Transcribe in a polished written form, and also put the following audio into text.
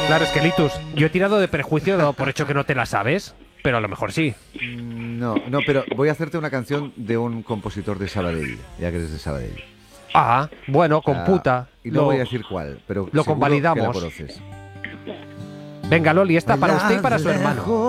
Claro, Esquelitus, yo he tirado de prejuicio dado por hecho que no te la sabes, pero a lo mejor sí. No, pero voy a hacerte una canción de un compositor de Sabadell, ya que eres de Sabadell. Ah, bueno, con Ah, puta. y no voy a decir cuál, pero lo seguro que la convalidamos. conoces. Venga, Loli, esta para usted y para su hermano.